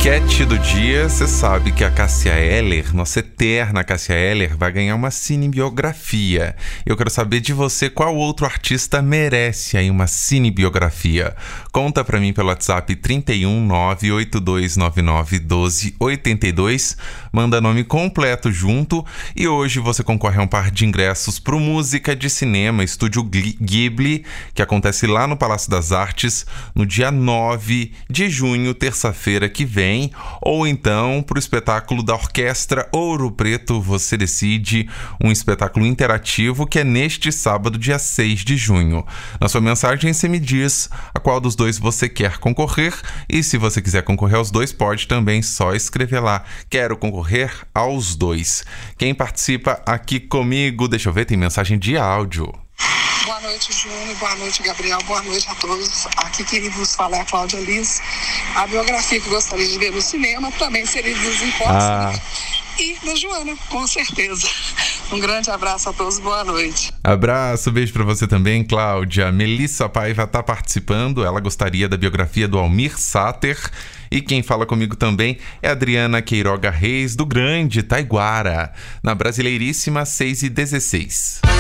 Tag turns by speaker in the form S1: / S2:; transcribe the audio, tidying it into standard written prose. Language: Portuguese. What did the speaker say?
S1: enquete do dia, você sabe que a Cássia Eller, nossa eterna Cássia Eller, vai ganhar uma cinebiografia. Eu quero saber de você qual outro artista merece aí uma cinebiografia. Conta pra mim pelo WhatsApp 31 98299 1282, manda nome completo junto e hoje você concorre a um par de ingressos pro Música de Cinema Estúdio Ghibli, que acontece lá no Palácio das Artes no dia 9 de junho, terça-feira que vem, ou então para o espetáculo da Orquestra Ouro Preto Você Decide, um espetáculo interativo que é neste sábado, dia 6 de junho. Na sua mensagem você me diz a qual dos dois você quer concorrer, e se você quiser concorrer aos dois, pode também só escrever lá: quero concorrer aos dois. Quem participa aqui comigo, deixa eu ver, tem mensagem de áudio.
S2: Boa noite, Júnior. Boa noite, Gabriel. Boa noite a todos. Aqui quem vos fala é a Cláudia Liz. A biografia que gostaria de ver no cinema também seria dos Impostos e da Joana, com certeza. Um grande abraço a todos. Boa noite.
S1: Abraço, beijo pra você também, Cláudia. Melissa Paiva tá participando. Ela gostaria da biografia do Almir Sater. E quem fala comigo também é a Adriana Queiroga Reis, do Grande Taiguara, na Brasileiríssima 6h16.